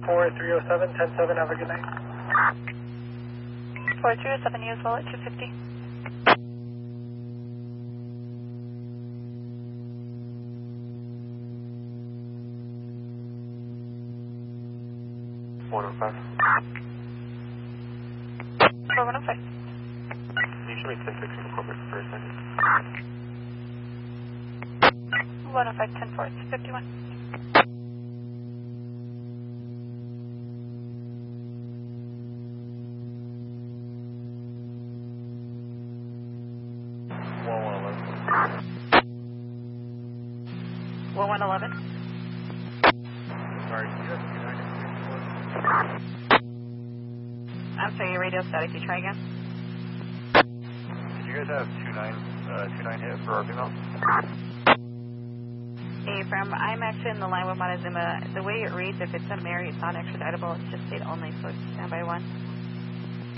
4307, 107, have a good night. 4307, you as well at 250. $105. 4105. You should be 10-6 in the corporate for a second. 105, 10-4, it's 51. Well, 111. Sorry, do you have 29? I'm sorry, your radio static. You try again? Did you guys have 29 hit for our female? Hey, I'm actually in the line with Montezuma. The way it reads, if it's a Mary, it's not extraditable. It's just state only, so it's standby 1.